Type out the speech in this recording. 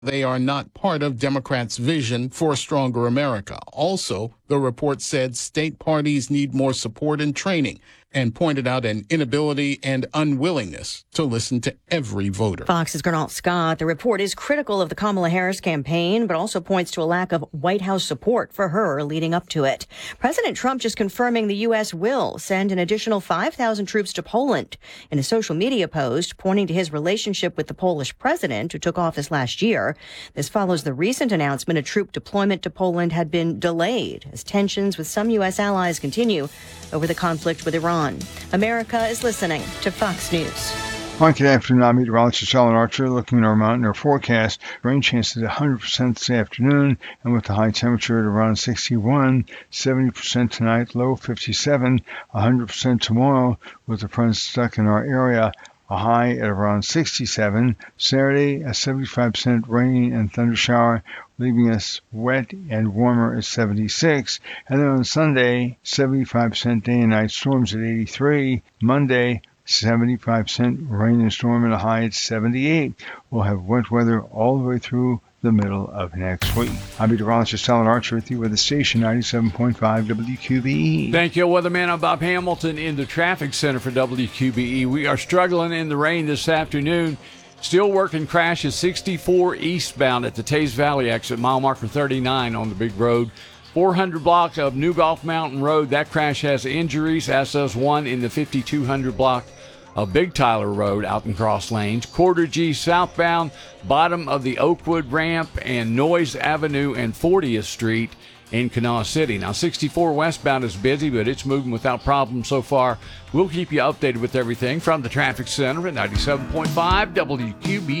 They are not part of Democrats' vision for a stronger America. Also, the report said state parties need more support and training, and pointed out an inability and unwillingness to listen to every voter. Fox's Gernalt Scott. The report is critical of the Kamala Harris campaign, but also points to a lack of White House support for her leading up to it. President Trump just confirming the U.S. will send an additional 5,000 troops to Poland. In a social media post pointing to his relationship with the Polish president, who took office last year. This follows the recent announcement a troop deployment to Poland had been delayed as tensions with some U.S. allies continue over the conflict with Iran. America is listening to Fox News. Hi, good afternoon. I'm meteorologist Alan Archer looking at our mountain air forecast. Rain chances at 100% this afternoon, and with the high temperature at around 61, 70% tonight, low 57, 100% tomorrow, with the front stuck in our area. A high at around 67. Saturday, a 75% rain and thunder shower, leaving us wet and warmer at 76. And then on Sunday, 75% day and night storms at 83. Monday, 75% rain and storm and a high at 78. We'll have wet weather all the way through the middle of next week. I'm meteorologist Alan Archer with you with the station 97.5 WQBE. Thank you, weatherman. I'm Bob Hamilton in the traffic center for WQBE. We are struggling in the rain this afternoon. Still working crashes 64 eastbound at the Taze Valley exit, mile marker 39 on the big road. 400 block of New Golf Mountain Road. That crash has injuries, as does one in the 5200 block of Big Tyler Road out in Cross Lanes. Quarter G southbound, bottom of the Oakwood ramp and Noyes Avenue and 40th Street in Kanawha City. Now 64 westbound is busy, but it's moving without problem so far. We'll keep you updated with everything from the traffic center at 97.5 WQB.